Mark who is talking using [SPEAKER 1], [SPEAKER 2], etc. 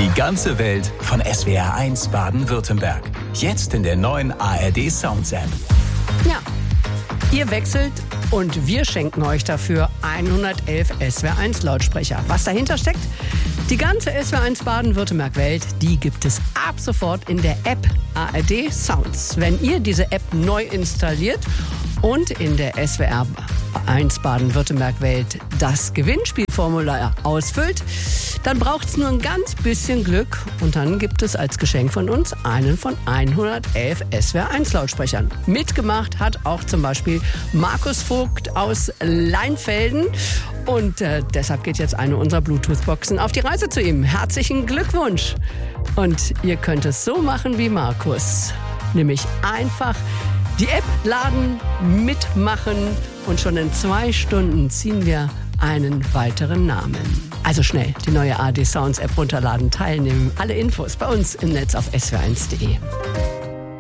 [SPEAKER 1] Die ganze Welt von SWR1 Baden-Württemberg. Jetzt in der neuen ARD Sounds App.
[SPEAKER 2] Ja, ihr wechselt und wir schenken euch dafür 111 SWR1 Lautsprecher. Was dahinter steckt? Die ganze SWR1 Baden-Württemberg Welt, die gibt es ab sofort in der App ARD Sounds. Wenn ihr diese App neu installiert und in der SWR1 Baden-Württemberg Welt das Gewinnspielformular ausfüllt, dann braucht es nur ein ganz bisschen Glück und dann gibt es als Geschenk von uns einen von 111 SWR1 Lautsprechern. Mitgemacht hat auch zum Beispiel Markus Vogt aus Leinfelden und deshalb geht jetzt eine unserer Bluetooth-Boxen auf die Reise zu ihm. Herzlichen Glückwunsch! Und ihr könnt es so machen wie Markus, nämlich einfach die App laden, mitmachen und schon in 2 Stunden ziehen wir einen weiteren Namen. Also schnell die neue ARD Sounds App runterladen, teilnehmen. Alle Infos bei uns im Netz auf swr1.de.